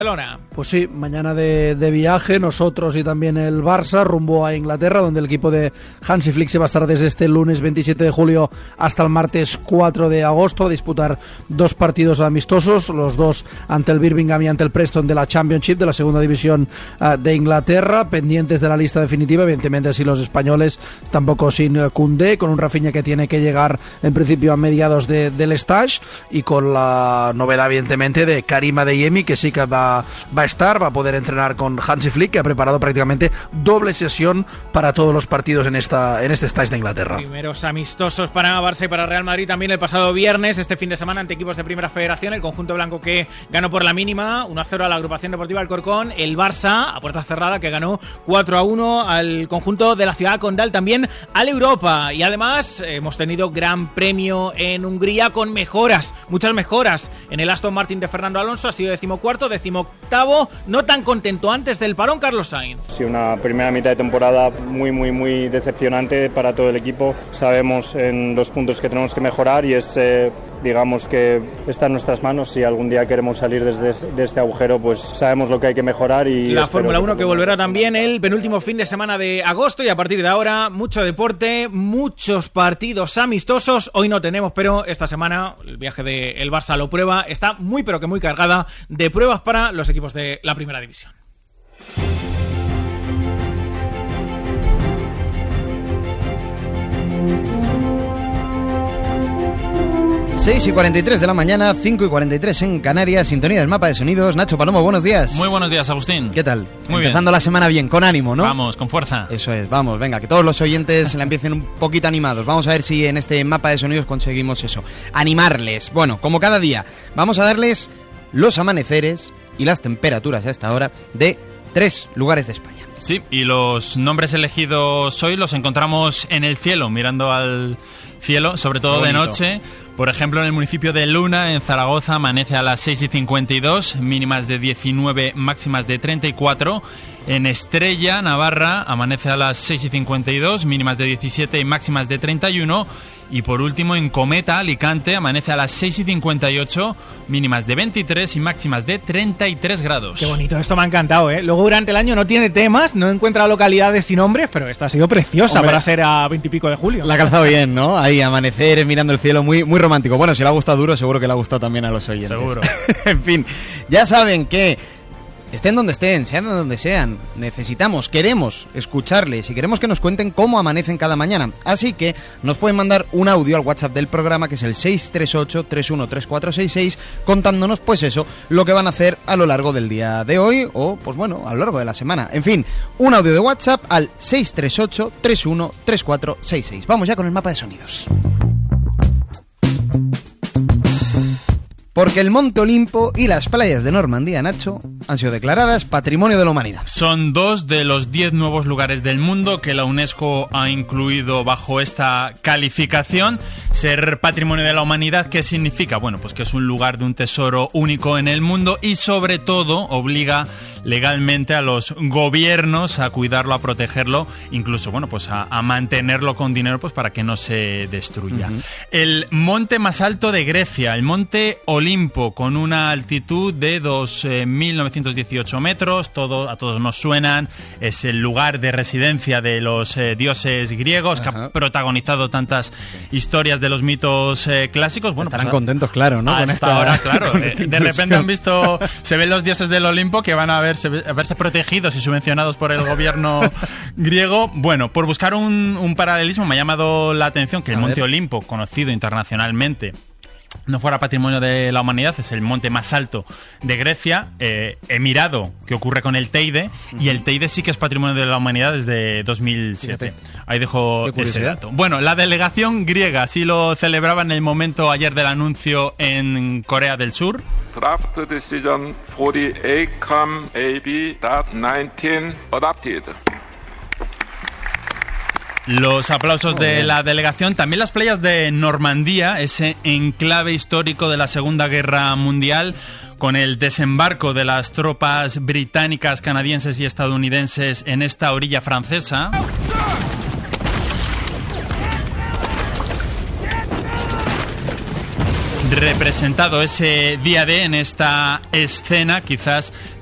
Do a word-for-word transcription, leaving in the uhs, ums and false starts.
Pues sí, mañana de, de viaje, nosotros y también el Barça rumbo a Inglaterra, donde el equipo de Hansi Flick se va a estar desde este lunes veintisiete de julio hasta el martes cuatro de agosto a disputar dos partidos amistosos, los dos ante el Birmingham y ante el Preston de la Championship, de la segunda división uh, de Inglaterra, pendientes de la lista definitiva, evidentemente así los españoles, tampoco sin uh, Koundé, con un Rafinha que tiene que llegar en principio a mediados de, del stage, y con la novedad evidentemente de Karim Adeyemi, que sí que va va a estar, va a poder entrenar con Hansi Flick, que ha preparado prácticamente doble sesión para todos los partidos en esta en este stage de Inglaterra. Primeros amistosos para Barça y para Real Madrid también el pasado viernes, este fin de semana, ante equipos de Primera Federación, el conjunto blanco que ganó por la mínima uno a cero a la agrupación deportiva Alcorcón, el Barça a puerta cerrada que ganó cuatro a uno al conjunto de la ciudad condal, también al Europa, y además eh, hemos tenido gran premio en Hungría con mejoras, muchas mejoras en el Aston Martin de Fernando Alonso, ha sido decimocuarto, decimocuarto octavo, no tan contento antes del parón Carlos Sainz. Sí, una primera mitad de temporada muy muy muy decepcionante para todo el equipo. Sabemos en los puntos que tenemos que mejorar y es eh, digamos que está en nuestras manos. Si algún día queremos salir desde de este agujero, pues sabemos lo que hay que mejorar. Y la Fórmula uno que volverá también el penúltimo fin de semana de agosto, y a partir de ahora mucho deporte, muchos partidos amistosos. Hoy no tenemos, pero esta semana el viaje del Barça lo prueba, está muy pero que muy cargada de pruebas para los equipos de la primera división. seis y cuarenta y tres de la mañana, cinco y cuarenta y tres en Canarias, sintonía del mapa de sonidos. Nacho Palomo, buenos días. Muy buenos días, Agustín. ¿Qué tal? Muy Empezando bien. la semana bien, con ánimo, ¿no? Vamos, con fuerza. Eso es, vamos, venga, que todos los oyentes la empiecen un poquito animados. Vamos a ver si en este mapa de sonidos conseguimos eso, animarles. Bueno, como cada día, vamos a darles los amaneceres y las temperaturas a esta hora de tres lugares de España. Sí, y los nombres elegidos hoy los encontramos en el cielo, mirando al cielo, sobre todo de noche. Por ejemplo, en el municipio de Luna, en Zaragoza, amanece a las seis y cincuenta y dos, mínimas de diecinueve, máximas de treinta y cuatro. En Estrella, Navarra, amanece a las seis y cincuenta y dos, mínimas de diecisiete y máximas de treinta y uno. Y por último, en Cometa, Alicante, amanece a las seis y cincuenta y ocho, mínimas de veintitrés y máximas de treinta y tres grados. Qué bonito, esto me ha encantado, ¿eh? Luego durante el año no tiene temas, no encuentra localidades sin nombres, pero esta ha sido preciosa. Hombre, para ser a veintipico de julio. La ha calzado bien, ¿no? Ahí, amanecer, mirando el cielo, muy, muy romántico. Bueno, si le ha gustado Duro, seguro que le ha gustado también a los oyentes. Seguro. En fin, ya saben que estén donde estén, sean donde sean, necesitamos, queremos escucharles y queremos que nos cuenten cómo amanecen cada mañana. Así que nos pueden mandar un audio al WhatsApp del programa, que es el seis tres ocho, tres uno tres cuatro seis seis, contándonos pues eso, lo que van a hacer a lo largo del día de hoy o pues bueno, a lo largo de la semana. En fin, un audio de WhatsApp al seis tres ocho, tres uno tres cuatro seis seis. Vamos ya con el mapa de sonidos. Porque el Monte Olimpo y las playas de Normandía, Nacho, han sido declaradas Patrimonio de la Humanidad. Son dos de los diez nuevos lugares del mundo que la UNESCO ha incluido bajo esta calificación. Ser Patrimonio de la Humanidad, ¿qué significa? Bueno, pues que es un lugar de un tesoro único en el mundo y sobre todo obliga legalmente a los gobiernos a cuidarlo, a protegerlo, incluso, bueno, pues a, a mantenerlo con dinero, pues para que no se destruya. Uh-huh. El monte más alto de Grecia, el Monte Olimpo, con una altitud de dos mil novecientos dieciocho metros, todo, a todos nos suenan, es el lugar de residencia de los eh, dioses griegos. Uh-huh. Que ha protagonizado tantas historias de los mitos eh, clásicos. Bueno, estarán pues, contentos, claro, ¿no? Hasta con esta, ahora, claro. De, de repente han visto, se ven los dioses del Olimpo que van a ver a verse protegidos y subvencionados por el gobierno griego. Bueno, por buscar un, un paralelismo me ha llamado la atención que el a Monte ver. Olimpo, conocido internacionalmente, no fuera Patrimonio de la Humanidad. Es el monte más alto de Grecia. Eh, he mirado qué ocurre con el Teide, uh-huh. y el Teide sí que es Patrimonio de la Humanidad desde dos mil siete. Fíjate. Ahí dejo ese dato. Bueno, la delegación griega sí lo celebraba en el momento ayer del anuncio en Corea del Sur. Draft Decision cuarenta y ocho C O M A B diecinueve adopted. Los aplausos de la delegación. También las playas de Normandía, ese enclave histórico de la Segunda Guerra Mundial, con el desembarco de las tropas británicas, canadienses y estadounidenses en esta orilla francesa. representado ese día D en esta escena, quizás